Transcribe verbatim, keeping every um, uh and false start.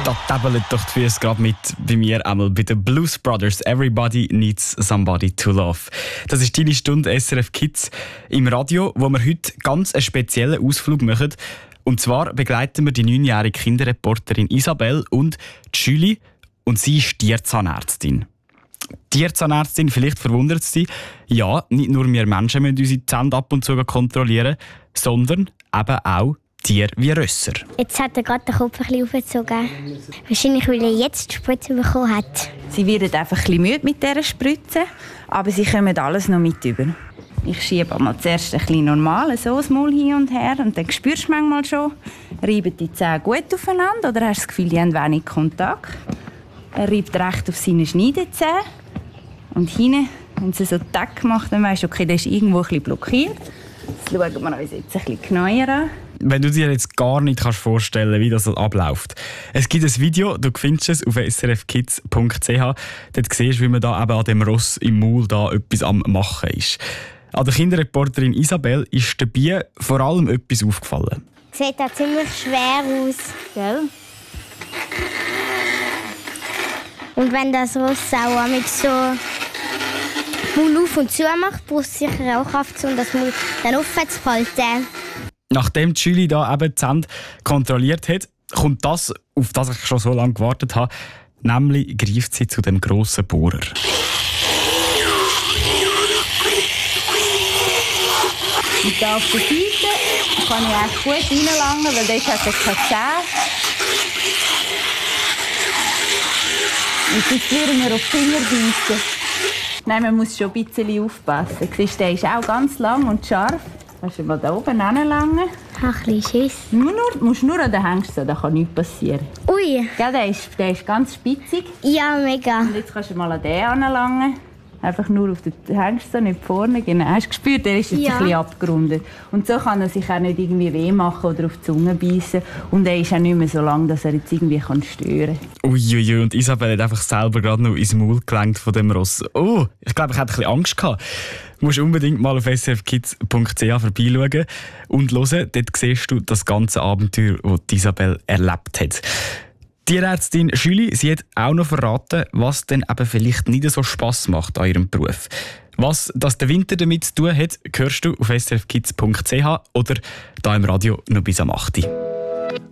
Da tabbelt doch die Füße gerade mit bei mir einmal bei den Blues Brothers. Everybody needs somebody to love. Das ist deine Stunde S R F Kids im Radio, wo wir heute ganz einen speziellen Ausflug machen. Und zwar begleiten wir die neunjährige Kinderreporterin Isabel und die Julie. Und sie ist Tierzahnärztin. Tierzahnärztin, vielleicht verwundert es Sie. Ja, nicht nur wir Menschen müssen unsere Zähne ab und zu kontrollieren, sondern eben auch Tiere wie Rösser. Jetzt hat er gerade den Kopf ein bisschen aufgezogen. Wahrscheinlich, weil er jetzt die Spritze bekommen hat. Sie werden einfach ein bisschen müde mit dieser Spritze, aber sie kommen alles noch mit über. Ich schiebe einmal zuerst ein bisschen normal, so das Maul hin und her, und dann spürst du manchmal schon, reiben die Zähne gut aufeinander oder hast du das Gefühl, die haben wenig Kontakt. Er reibt recht auf seine Schneidezähne und hinten, wenn sie so Tack macht, dann weisst du, okay, der ist irgendwo ein bisschen blockiert. Das schauen wir uns jetzt ein bisschen genauer an. Wenn du dir jetzt gar nicht vorstellen kannst, wie das abläuft. Es gibt ein Video, du findest es auf s r f kids punkt c h. Dort siehst du, wie man da eben an dem Ross im Maul da etwas am Machen ist. An der Kinderreporterin Isabel ist dabei vor allem etwas aufgefallen. Sieht auch ziemlich schwer aus. Gell? Und wenn das Ross auch mit so Maul auf und zu macht, braucht es sicher auch Kraft, um das Maul dann aufzuhalten. Nachdem die Julie da eben die Zähne kontrolliert hat, kommt das, auf das ich schon so lange gewartet habe, nämlich greift sie zu dem grossen Bohrer. Und hier auf der Seite kann ich echt gut reinlangen, weil dort hat er keine Zähne. Und jetzt würden wir auf die Finger beißen. Nein, man muss schon ein bisschen aufpassen. Siehst, der ist auch ganz lang und scharf. Kannst du mal da oben hinlangen? Ich habe ein bisschen Schiss. Nur, nur, musst nur an den Hengsten, da kann nichts passieren. Ui. Ja, der ist, der ist ganz spitzig. Ja, mega. Und jetzt kannst du mal an den hinlangen. Einfach nur auf den Hengsten, nicht vorne. Genau. Hast du gespürt, der ist jetzt Ja. ein bisschen abgerundet. Und so kann er sich auch nicht irgendwie weh machen oder auf die Zunge beißen. Und er ist auch nicht mehr so lang, dass er jetzt irgendwie stören kann. Uiuiui, und Isabel hat einfach selber gerade noch ins Maul gelenkt von dem Ross. Oh, ich glaube, ich hatte ein bisschen Angst gehabt. Du musst unbedingt mal auf s r f kids punkt c h vorbeischauen und hören. Dort siehst du das ganze Abenteuer, das Isabel erlebt hat. Die Tierärztin Julie, sie hat auch noch verraten, was denn eben vielleicht nicht so Spass macht an ihrem Beruf. Was das der Winter damit zu tun hat, hörst du auf s r f kids punkt c h oder da im Radio noch bis am acht Uhr.